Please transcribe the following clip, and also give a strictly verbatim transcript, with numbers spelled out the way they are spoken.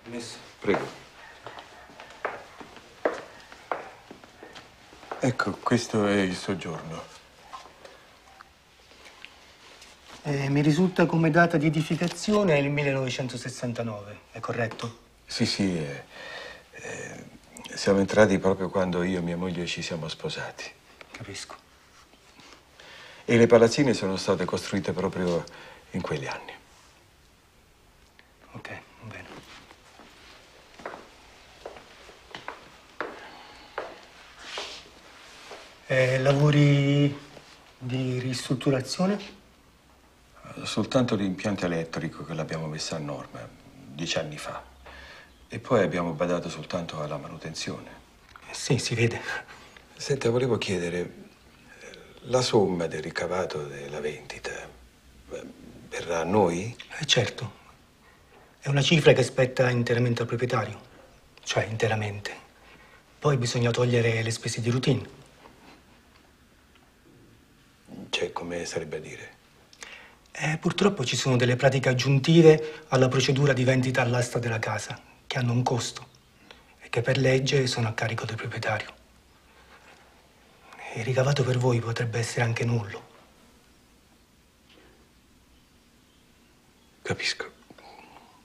Messo. Prego. Ecco, questo è il soggiorno. Eh, mi risulta come data di edificazione il millenovecentosessantanove, è corretto? Sì, sì. Eh, eh, siamo entrati proprio quando io e mia moglie ci siamo sposati. Capisco. E le palazzine sono state costruite proprio in quegli anni. Ok, va bene. Eh, lavori di ristrutturazione? Soltanto l'impianto elettrico che l'abbiamo messo a norma dieci anni fa. E poi abbiamo badato soltanto alla manutenzione. Eh, sì, si vede. Senta, volevo chiedere, la somma del ricavato della vendita verrà a noi? Eh, certo. È una cifra che spetta interamente al proprietario. Cioè, interamente. Poi bisogna togliere le spese di routine. Cioè, come sarebbe a dire? Eh, purtroppo ci sono delle pratiche aggiuntive alla procedura di vendita all'asta della casa, che hanno un costo e che per legge sono a carico del proprietario. Il ricavato per voi potrebbe essere anche nullo.